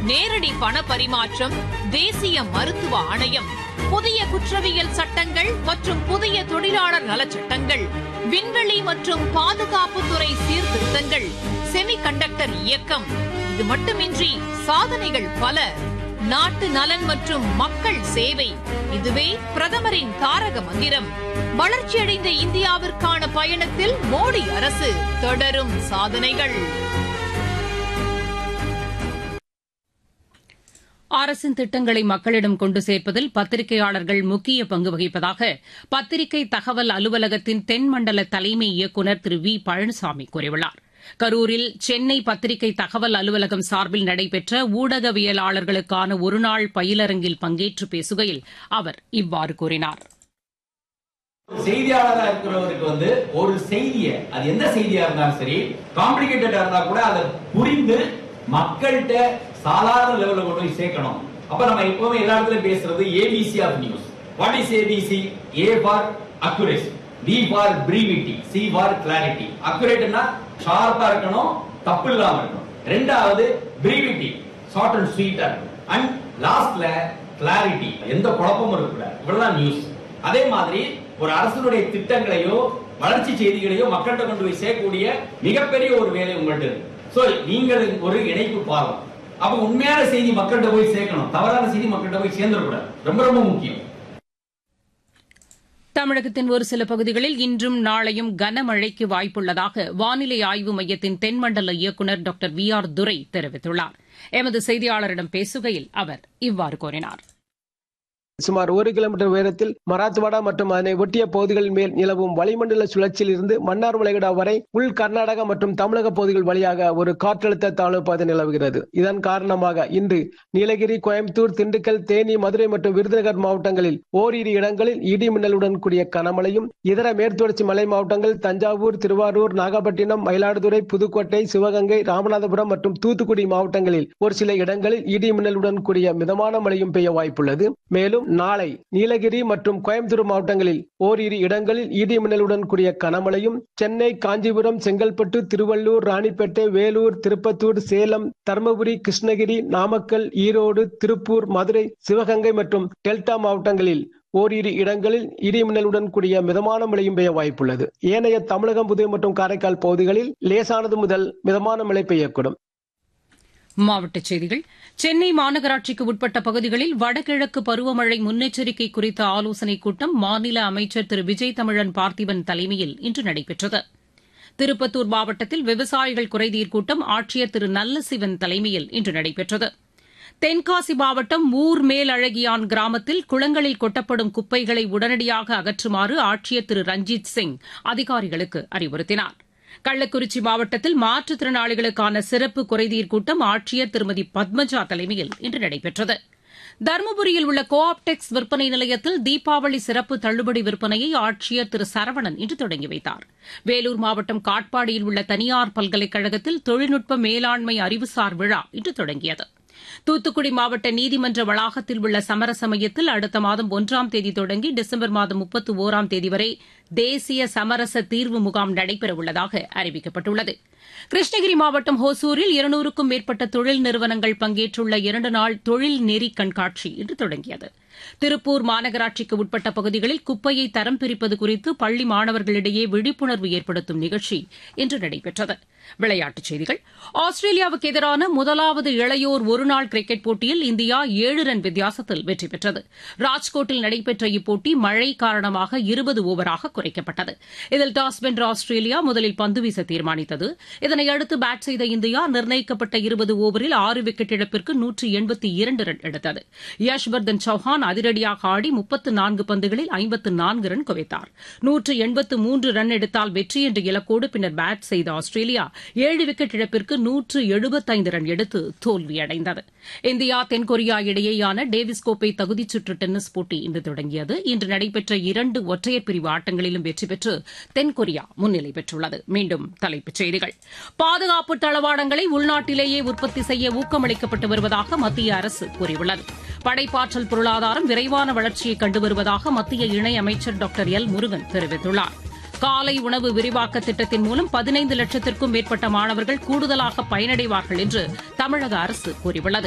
நேரடி பண பரிமாற்றம், தேசிய மருத்துவ ஆணையம், புதிய குற்றவியல் சட்டங்கள் மற்றும் புதிய தொழிலாளர் நலச்சட்டங்கள், விண்வெளி மற்றும் பாதுகாப்புத்துறை சீர்திருத்தங்கள், செமிகண்டக்டர் இயக்கம். இது மட்டுமின்றி சாதனைகள் பல. நாட்டு நலன் மற்றும் மக்கள் சேவை, இதுவே பிரதமரின் தாரக மந்திரம். வளர்ச்சியடைந்த இந்தியாவிற்கான பயணத்தில் மோடி அரசு, தொடரும் சாதனைகள். அரசின் திட்டங்களை மக்களிடம் கொண்டு சேர்ப்பதில் பத்திரிகையாளர்கள் முக்கிய பங்கு வகிப்பதாக பத்திரிகை தகவல் அலுவலகத்தின் தென்மண்டல தலைமை இயக்குநர் திரு வி பழனிசாமி கூறியுள்ளார். கரூரில் சென்னை பத்திரிகை தகவல் அலுவலகம் சார்பில் நடைபெற்ற ஊடகவியலாளர்களுக்கான ஒருநாள் பயிலரங்கில் பங்கேற்று பேசுகையில் அவர் இவ்வாறு கூறினார். செய்தியாளராக இருக்கிறவருக்கு ஒரு செய்தியை, அது எந்த செய்தியா இருந்தாலும் சரி, காம்ப்ளிகேட்டடா இருந்தா கூட அதை புரிந்து மக்கள்கிட்ட சாதாரண லெவல்ல கொண்டு போய் சேர்க்கணும். அப்ப நம்ம எப்பவுமே எல்லா இடத்துலயும் பேசுறது ABC of news. What is ABC? A for accuracy, B for brevity, C for clarity. அக்யூரேட்னா ஷார்ப்பா இருக்கணும், தப்பு இல்லாம இருக்கணும். ரெண்டாவது பிரீவிட்டி, ஷார்ட் அண்ட் ஸ்வீட்டா இருக்கணும். அண்ட் லாஸ்ட்ல கிளாரிட்டி, எந்த குழப்பமும் இருக்கக்கூடாது. இவ்வளவுதான் நியூஸ். அதே மாதிரி ஒரு அரசுடைய திட்டங்களையோ வளர்ச்சி செய்திகளையோ மக்கள்கிட்ட கொண்டு போய் சேர்க்கக்கூடிய மிகப்பெரிய ஒரு வேலை உங்கள்கிட்ட இருக்கு. சோ நீங்கள் ஒரு இணைப்பு பாலம். அப்ப உண்மையான செய்தி மக்கள்கிட்ட போய் சேர்க்கணும், தவறான செய்தி மக்கள்கிட்ட போய் சேர்ந்துடக்கூடாது. ரொம்ப ரொம்ப முக்கியம். தமிழகத்தின் ஒரு சில பகுதிகளில் இன்றும் நாளையும் கனமழைக்கு வாய்ப்புள்ளதாக வானிலை ஆய்வு மையத்தின் தென்மண்டல இயக்குநர் டாக்டர் வி ஆர் துரை தெரிவித்துள்ளார். எமது செய்தியாளரிடம் பேசுகையில் அவர் இவ்வாறு கூறினார். சுமார் 1 கிலோமீட்டர் உயரத்தில் மராத்வாடா மற்றும் அதனை ஒட்டிய பகுதிகளின் மேல் நிலவும் வளிமண்டல சுழற்சியில் இருந்து மன்னார் வளைகுடா வரை உள் கர்நாடகா மற்றும் தமிழக பகுதிகள் வழியாக ஒரு காற்றழுத்த தாழ்வு பாதை நிலவுகிறது. இதன் காரணமாக இன்று நீலகிரி, கோயம்புத்தூர், திண்டுக்கல், தேனி, மதுரை மற்றும் விருதுநகர் மாவட்டங்களில் ஓரிரு இடங்களில் இடி மின்னலுடன் கூடிய கனமழையும், இதர மேற்குத்தொடர்ச்சி மலை மாவட்டங்கள் தஞ்சாவூர், திருவாரூர், நாகப்பட்டினம், மயிலாடுதுறை, புதுக்கோட்டை, சிவகங்கை, ராமநாதபுரம் மற்றும் தூத்துக்குடி மாவட்டங்களில் ஒரு சில இடங்களில் இடி மின்னலுடன் கூடிய மிதமான மழையும் பெய்ய வாய்ப்புள்ளது. மேலும் நாளை நீலகிரி மற்றும் கோயம்புத்தூர் மாவட்டங்களில் ஓரிரு இடங்களில் இடி மின்னலுடன் கூடிய கனமழையும், சென்னை, காஞ்சிபுரம், செங்கல்பட்டு, திருவள்ளூர், ராணிப்பேட்டை, வேலூர், திருப்பத்தூர், சேலம், தருமபுரி, கிருஷ்ணகிரி, நாமக்கல், ஈரோடு, திருப்பூர், மதுரை, சிவகங்கை மற்றும் டெல்டா மாவட்டங்களில் ஓரிரு இடங்களில் இடி மின்னலுடன் கூடிய மிதமான மழையும் பெய்ய வாய்ப்புள்ளது. ஏனைய தமிழகம், புதுவை மற்றும் காரைக்கால் பகுதிகளில் லேசானது முதல் மிதமான மழை பெய்யக்கூடும். மாவட்டச் செய்திகள். சென்னை மாநகராட்சிக்கு உட்பட்ட பகுதிகளில் வடகிழக்கு பருவமழை முன்னெச்சரிக்கை குறித்த ஆலோசனைக் கூட்டம் மாநில அமைச்சர் திரு விஜய் தமிழன் பார்த்திபன் தலைமையில் இன்று நடைபெற்றது. திருப்பத்தூர் மாவட்டத்தில் விவசாயிகள் குறைதீர் கூட்டம் ஆட்சியர் திரு நல்லசிவன் தலைமையில் இன்று நடைபெற்றது. தென்காசி மாவட்டம் ஊர் மேலழகியான் கிராமத்தில் குளங்களில் கொட்டப்படும் குப்பைகளை உடனடியாக அகற்றுமாறு ஆட்சியர் திரு ரஞ்சித் சிங் அதிகாரிகளுக்கு அறிவுறுத்தினார். கள்ளக்குறிச்சி மாவட்டத்தில் மாற்றுத்திறனாளிகளுக்கான சிறப்பு குறைதீர் கூட்டம் ஆட்சியர் திருமதி பத்மஜா தலைமையில் இன்று நடைபெற்றது. தருமபுரியில் உள்ள கோ ஆப்டெக்ஸ் விற்பனை நிலையத்தில் தீபாவளி சிறப்பு தள்ளுபடி விற்பனையை ஆட்சியர் திரு சரவணன் இன்று தொடங்கி வைத்தார். வேலூர் மாவட்டம் காட்பாடியில் உள்ள தனியார் பல்கலைக்கழகத்தில் தொழில்நுட்ப மேலாண்மை அறிவுசார் விழா இன்று தொடங்கியது. தூத்துக்குடி மாவட்ட நீதிமன்ற வளாகத்தில் உள்ள சமரச மையத்தில் அடுத்த மாதம் 1ஆம் தேதி தொடங்கி டிசம்பர் மாதம் 31ஆம் தேதி வரை தேசிய சமரச தீர்வு முகாம் நடைபெறவுள்ளதாக அறிவிக்கப்பட்டுள்ளது. கிருஷ்ணகிரி மாவட்டம் ஹோசூரில் 200க்கும் மேற்பட்ட தொழில் நிறுவனங்கள் பங்கேற்றுள்ள 2 நாள் தொழில் நெறி கண்காட்சி இன்று தொடங்கியது. திருப்பூர் மாநகராட்சிக்கு உட்பட்ட பகுதிகளில் குப்பையை தரம் பிரிப்பது குறித்து பள்ளி மாணவர்களிடையே விழிப்புணர்வு ஏற்படுத்தும் நிகழ்ச்சி இன்று நடைபெற்றது. விளையாட்டுச் செய்திகள். ஆஸ்திரேலியாவுக்கு எதிரான முதலாவது இளையோர் ஒருநாள் கிரிக்கெட் போட்டியில் இந்தியா 7 ரன் வித்தியாசத்தில் வெற்றி பெற்றது. ராஜ்கோட்டில் நடைபெற்ற இப்போட்டி மழை காரணமாக 20 ஓவராக குறைக்கப்பட்டது. இதில் டாஸ் வென்ற ஆஸ்திரேலியா முதலில் பந்து வீச தீர்மானித்தது. இதனையடுத்து பேட் செய்த இந்தியா நிர்ணயிக்கப்பட்ட 20 ஓவரில் 6 விக்கெட் இழப்பிற்கு 182 ரன் எடுத்தது. யஷ்வர்தன் சௌஹான் அதிரடியாக ஆடி 34 பந்துகளில் 54 ரன் குவித்தார். 183 ரன் எடுத்தால் வெற்றி என்ற இலக்கோடு பின்னர் பேட் செய்த ஆஸ்திரேலியா 7 விக்கெட் இழப்பிற்கு 175 ரன் எடுத்து தோல்வியடைந்தது. இந்தியா தென்கொரியா இடையேயான டேவிஸ் கோப்பை தகுதிச் சுற்று டென்னிஸ் போட்டி இன்று தொடங்கியது. இன்று நடைபெற்ற 2 ஒற்றையர் பிரிவு ஆட்டங்களிலும் வெற்றி பெற்று தென்கொரியா முன்னிலை பெற்றுள்ளது. மீண்டும் தலைப்புச் செய்திகள். பாதுகாப்பு தளவாடங்களை உள்நாட்டிலேயே உற்பத்தி செய்ய ஊக்கமளிக்கப்பட்டு வருவதாக மத்திய அரசு கூறியுள்ளது. படைப்பாற்றல் பொருளாதாரம் விரைவான வளர்ச்சியை கண்டு வருவதாக மத்திய இணையமைச்சர் டாக்டர் எல் முருகன் தெரிவித்துள்ளார். காலை உணவு விரிவாக்க திட்டத்தின் மூலம் 15 லட்சத்திற்கும் மேற்பட்ட மாணவர்கள் கூடுதலாக பயனடைவார்கள் என்று தமிழக அரசு கூறியுள்ளது.